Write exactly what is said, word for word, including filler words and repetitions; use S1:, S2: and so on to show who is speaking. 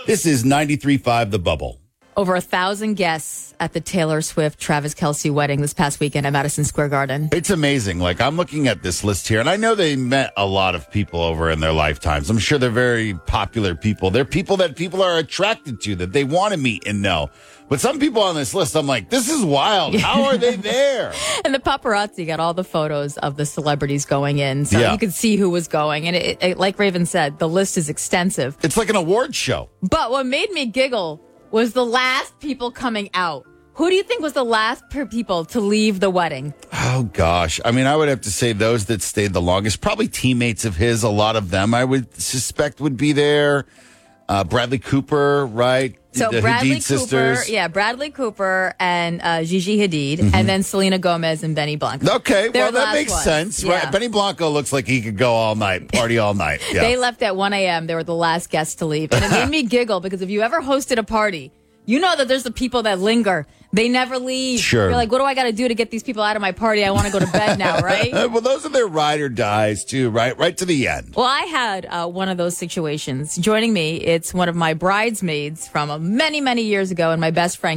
S1: This is ninety-three point five The Bubble.
S2: Over a thousand guests at the Taylor Swift Travis Kelce wedding this past weekend at Madison Square Garden.
S1: It's amazing. Like, I'm looking at this list here, and I know they met a lot of people over in their lifetimes. I'm sure they're very popular people. They're people that people are attracted to, that they want to meet and know. But some people on this list, I'm like, this is wild. How are they there?
S2: And the paparazzi got all the photos of the celebrities going in, so
S1: Yeah.
S2: you could see who was going. And it, it, like Raven said, the list is extensive.
S1: It's like an award show.
S2: But what made me giggle was the last people coming out. Who do you think was the last per people to leave the wedding?
S1: Oh, gosh. I mean, I would have to say those that stayed the longest, probably teammates of his. A lot of them, I would suspect, would be there. Uh, Bradley Cooper, right?
S2: So
S1: the
S2: Bradley
S1: Hadid
S2: Cooper,
S1: sisters.
S2: yeah, Bradley Cooper and uh, Gigi Hadid, mm-hmm. and then Selena Gomez and Benny Blanco.
S1: Okay,
S2: Their
S1: well, that
S2: last
S1: makes
S2: ones.
S1: sense.
S2: Yeah.
S1: Right? Benny Blanco looks like he could go all night, party all night. Yeah.
S2: They left at one a.m. They were the last guests to leave. And it made me giggle because if you ever hosted a party, you know that there's the people that linger. They never leave.
S1: Sure.
S2: You're like, what do I got to do to get these people out of my party? I want to go to bed now, right?
S1: Well, those are their ride or dies, too, right? Right to the end.
S2: Well, I had uh, one of those situations. Joining me, it's one of my bridesmaids from uh, many, many years ago and my best friend,